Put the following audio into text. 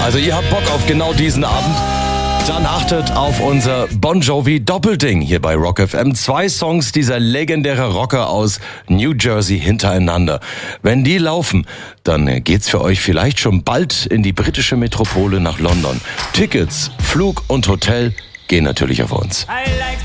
Also ihr habt Bock auf genau diesen Abend? Dann achtet auf unser Bon Jovi Doppelding hier bei Rock FM. 2 Songs dieser legendäre Rocker aus New Jersey hintereinander. Wenn die laufen, dann geht's für euch vielleicht schon bald in die britische Metropole nach London. Tickets, Flug und Hotel gehen natürlich auf uns.